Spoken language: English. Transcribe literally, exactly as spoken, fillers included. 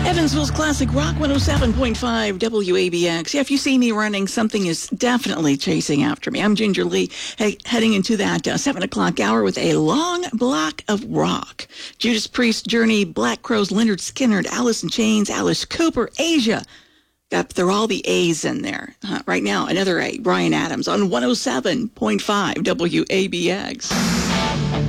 Evansville's Classic Rock one oh seven point five W A B X. Yeah, if you see me running, something is definitely chasing after me. I'm Ginger Lee, hey, heading into that uh, seven o'clock hour with a long block of rock. Judas Priest, Journey, Black Crowes, Leonard Skinner, Alice in Chains, Alice Cooper, Asia. Got, they're all the A's in there. Uh, right now, another A, Bryan Adams on one oh seven point five W A B X.